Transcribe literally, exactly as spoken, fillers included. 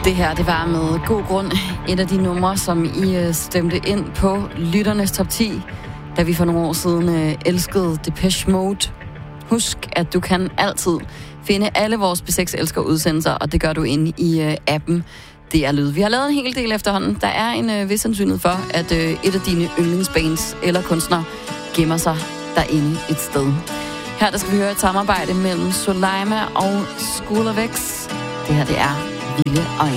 Det her, det var med god grund et af de numre, som I stemte ind på lytternes top ti, da vi for nogle år siden elskede Depeche Mode. Husk, at du kan altid finde alle vores B seks Elsker udsendelser, og det gør du inde i appen. Det er lyd. Vi har lavet en hel del efterhånden. Der er en øh, vis sandsynlighed for, at øh, et af dine yndlingsbands eller kunstnere gemmer sig derinde et sted. Her der skal vi høre et samarbejde mellem Soleima og School of X. Det her, det er Vilde og